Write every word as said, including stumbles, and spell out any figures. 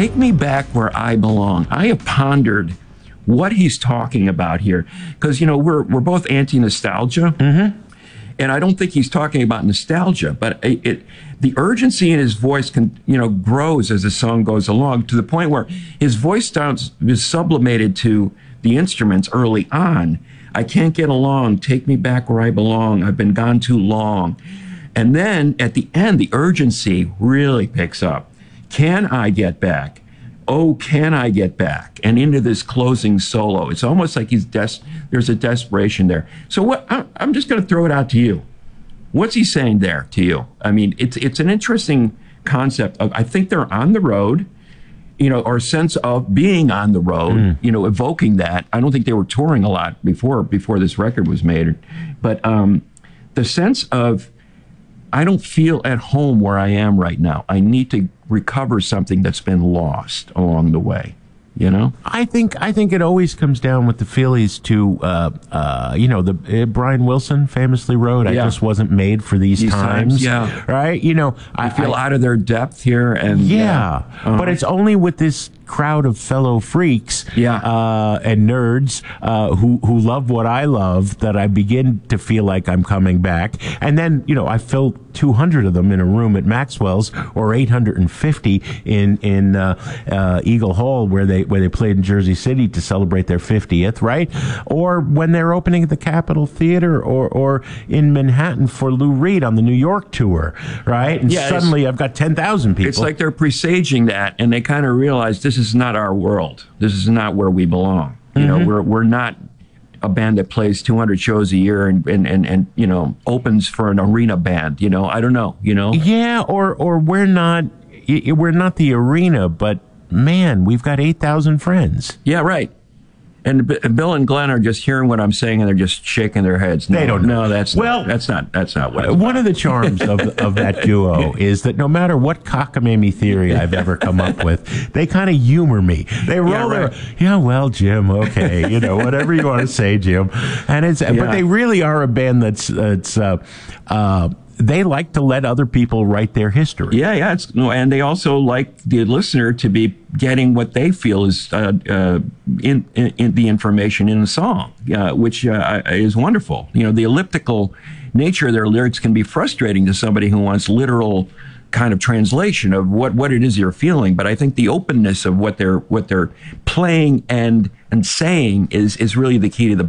take me back where I belong. I have pondered what he's talking about here, because you know we're we're both anti-nostalgia, mm-hmm. and I don't think he's talking about nostalgia, but it, it the urgency in his voice can you know grows as the song goes along to the point where his voice sounds is sublimated to the instruments early on. I can't get along. Take me back where I belong. I've been gone too long. And then at the end, the urgency really picks up. Can I get back? Oh, can I get back? And into this closing solo. It's almost like he's des- there's a desperation there. So what? I'm just going to throw it out to you. What's he saying there to you? I mean, it's it's an interesting concept. Of, I think they're on the road, you know, or a sense of being on the road, mm. you know, evoking that. I don't think they were touring a lot before before this record was made. But um, the sense of, I don't feel at home where I am right now. I need to recover something that's been lost along the way. You know, I think I think it always comes down with the Phillies to, uh, uh, you know, the uh, Brian Wilson famously wrote, "I yeah. just wasn't made for these, these times. times." Yeah, right. You know, I, I feel I, out of their depth here, and yeah, yeah. Uh-huh. but it's only with this crowd of fellow freaks, yeah. uh, and nerds uh, who who love what I love that I begin to feel like I'm coming back. And then you know, I filled two hundred of them in a room at Maxwell's, or eight hundred fifty in in uh, uh, Eagle Hall, where they where they played in Jersey City to celebrate their fiftieth, right? Or when they're opening at the Capitol Theater, or or in Manhattan for Lou Reed on the New York tour, right? And yeah, suddenly I've got ten thousand people. It's like they're presaging that, and they kind of realize this is not our world. This is not where we belong. You mm-hmm. know, we're we're not a band that plays two hundred shows a year and, and, and, and, you know, opens for an arena band, you know, I don't know, you know? Yeah. Or, or we're not, we're not the arena, but man, we've got eight thousand friends. Yeah, right. And B- Bill and Glenn are just hearing what I'm saying, and they're just shaking their heads. No, they don't know. No, that's well, not, that's not that's not what. It's one about. Of the charms of of that duo is that no matter what cockamamie theory I've ever come up with, they kind of humor me. They roll yeah, right. their, yeah, well, Jim, okay, you know, whatever you want to say, Jim, and it's, yeah. but they really are a band that's that's. Uh, uh, They like to let other people write their history. Yeah, yeah. It's, no, and they also like the listener to be getting what they feel is uh, uh, in, in, in the information in the song, uh, which uh, is wonderful. You know, the elliptical nature of their lyrics can be frustrating to somebody who wants literal kind of translation of what, what it is you're feeling. But I think the openness of what they're what they're playing and and saying is is really the key to the